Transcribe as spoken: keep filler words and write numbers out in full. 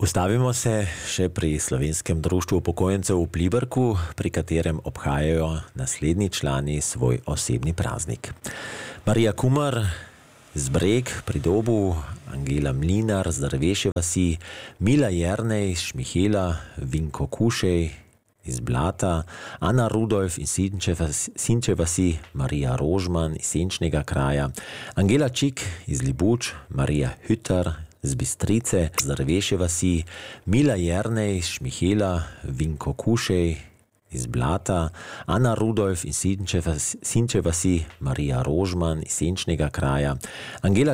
Ustavimo se še pri Slovenskem društvu upokojencev v Pliberku, pri katerem obhajajo naslednji člani svoj osebni praznik. Marija Kumar z Breg pri Dobu, Angela Mlinar z Drveše vasi, Mila Jernej iz Šmihela, Vinko Kušej iz Blata, Ana Rudolf iz Sinče vasi, Marija Rožman iz Senčnega kraja, Angela Čik iz Libuč, Marija Hütter z Bistrice, z Drveše vasi, Mila Jernej iz Šmihela, Vinko Kušej iz Blata, Ana Rudolf iz Sinče vasi, Marija Rožman iz Senčnega kraja, Angela